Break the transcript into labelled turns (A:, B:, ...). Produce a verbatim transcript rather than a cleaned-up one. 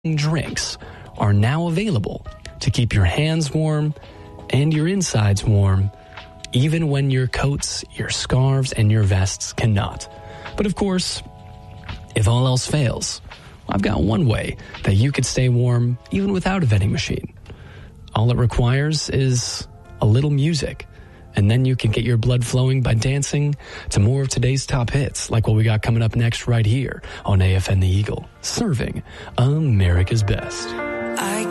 A: drinks are now available to keep your hands warm and your insides warm, even when your coats, your scarves, and your vests cannot. But of course, if all else fails, I've got one way that you could stay warm even without a vending machine. All it requires is a little music, and then you can get your blood flowing by dancing to more of today's top hits, like what we got coming up next right here on A F N The Eagle, serving America's best.
B: I